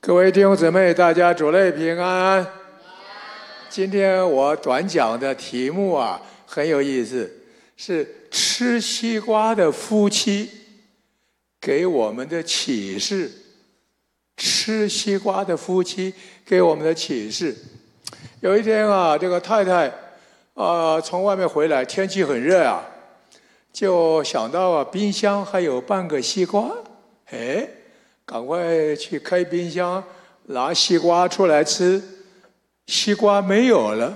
各位弟兄姊妹，大家主内平安。今天我短讲的题目很有意思，是吃西瓜的夫妻给我们的启示。吃西瓜的夫妻给我们的启示。有一天这个太太从外面回来，天气很热就想到冰箱还有半个西瓜，赶快去开冰箱拿西瓜出来吃，西瓜没有了，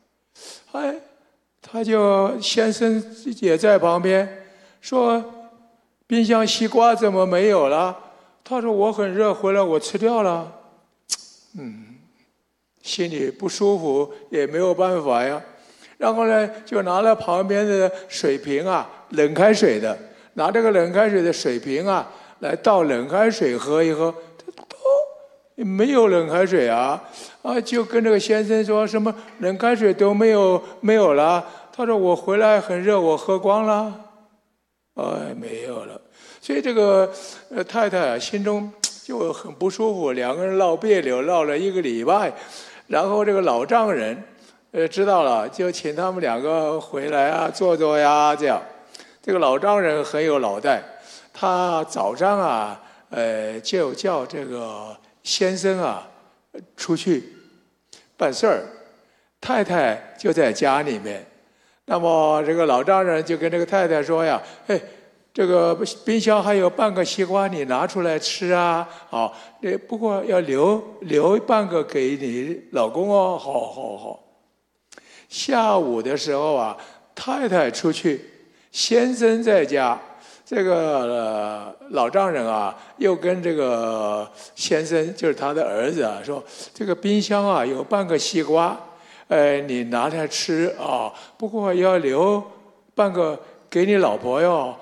先生也在旁边说：“冰箱西瓜怎么没有了？”他说：“我很热，回来我吃掉了。”心里不舒服，也没有办法呀。然后呢，就拿了旁边的水瓶冷开水的，拿这个冷开水的水瓶来倒冷开水喝一喝，没有冷开水就跟这个先生说什么冷开水都没有了。他说：“我回来很热，我喝光了。”没有了。所以这个太太心中就很不舒服，两个人闹别扭，闹了1个礼拜。然后这个老丈人知道了，就请他们2个回来坐坐这样。这个老丈人很有脑袋，他早上就叫这个先生出去办事儿，太太就在家里面。那么这个老丈人就跟这个太太说呀：“这个冰箱还有半个西瓜，你拿出来吃不过要留半个给你老公哦。”好。下午的时候太太出去，先生在家。这个老丈人又跟这个先生，就是他的儿子说：“这个冰箱有半个西瓜，你拿来吃不过要留半个给你老婆哟。”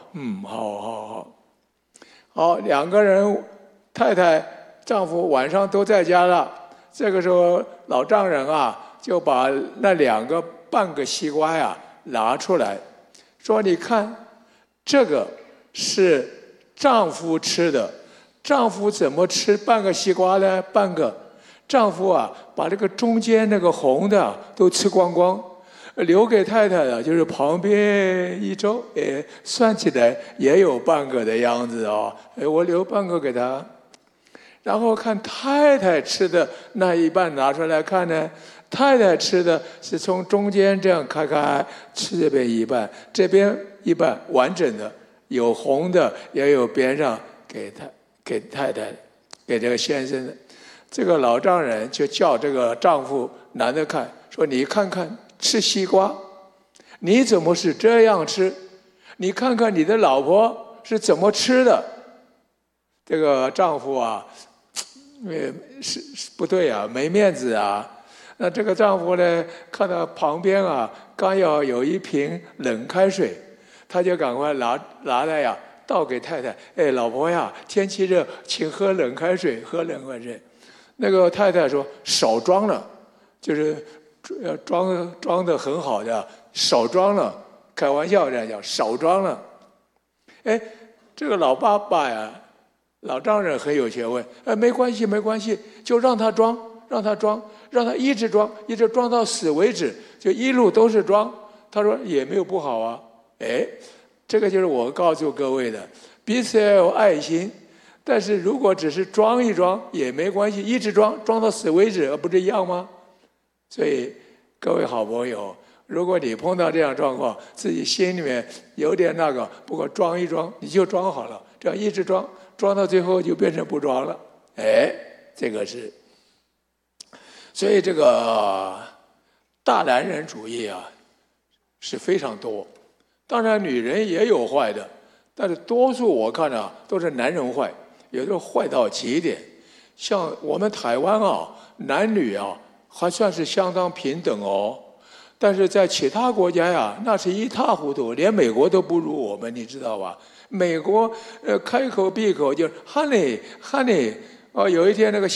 好，2个人，太太、丈夫晚上都在家了。这个时候，老丈人就把那2个半个西瓜拿出来，说：“你看，这个是丈夫吃的，丈夫怎么吃半个西瓜呢？半个，丈夫把这个中间那个红的都吃光光。”留给太太的就是旁边一周，算起来也有半个的样子我留半个给她。然后看太太吃的那一半拿出来看呢，太太吃的是从中间这样开吃这边一半，这边一半完整的，有红的也有边上给太太，给这个先生的。这个老丈人就叫这个丈夫男的看，说：“你看看。吃西瓜，你怎么是这样吃？你看看你的老婆是怎么吃的。”这个丈夫是不对没面子那这个丈夫呢，看到旁边刚要有一瓶冷开水，他就赶快拿来倒给太太。老婆天气热，请喝冷开水，喝冷开水。那个太太说：“少装了，就是要装得很好的，少装了，开玩笑这样讲，少装了。”这个老爸爸老丈人很有学问，没关系，就让他装，让他一直装到死为止，就一路都是装。他说也没有不好这个就是我告诉各位的，彼此要有爱心。但是如果只是装一装也没关系，一直装到死为止，不是一样吗？所以各位好朋友，如果你碰到这样状况，自己心里面有点不过装一装，你就装好了，这样一直装到最后就变成不装了。这个是。所以这个大男人主义是非常多。当然女人也有坏的，但是多数我看都是男人坏，有的坏到极点。像我们台湾男女还算是相当平等但是在其他国家那是一塌糊涂，连美国都不如我们，你知道吧？美国开口闭口就是 honey， 有一天那个